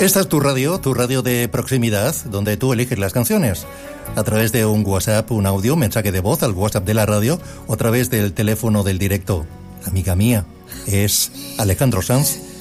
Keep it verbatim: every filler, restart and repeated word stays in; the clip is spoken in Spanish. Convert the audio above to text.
Esta es tu radio, tu radio de proximidad, donde tú eliges las canciones. A través de un WhatsApp, un audio, un mensaje de voz al WhatsApp de la radio, o a través del teléfono del directo. Amiga mía, es Alejandro Sanz